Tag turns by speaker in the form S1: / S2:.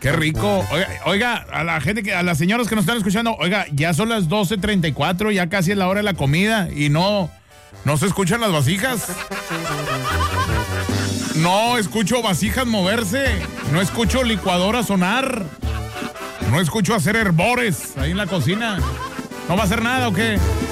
S1: Qué rico. Oiga, a la gente, a las señoras que nos están escuchando, oiga, ya son las 12:34, ya casi es la hora de la comida y no se escuchan las vasijas. No escucho vasijas moverse, no escucho licuadora sonar, no escucho hacer hervores ahí en la cocina. ¿No va a hacer nada o qué?